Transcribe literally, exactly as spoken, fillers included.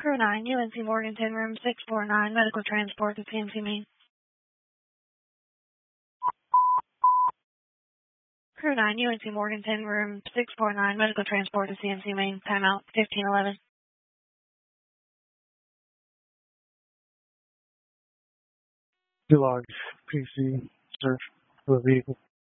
Crew nine, U N C Morganton, room six four nine, medical transport to C M C Main. Crew nine, U N C Morganton, room six four nine, medical transport to C M C Main, timeout fifteen eleven. Two logs, P C, search for the vehicle.